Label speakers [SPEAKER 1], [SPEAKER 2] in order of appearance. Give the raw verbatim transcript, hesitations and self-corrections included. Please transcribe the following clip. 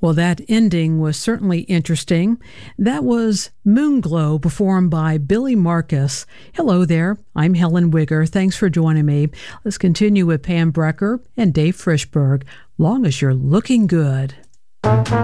[SPEAKER 1] Well, that ending was certainly interesting. That was Moonglow, performed by Billy Marcus. Hello there, I'm Helen Wigger. Thanks for joining me. Let's continue with Pam Brecker and Dave Frischberg, Long as You're Looking Good.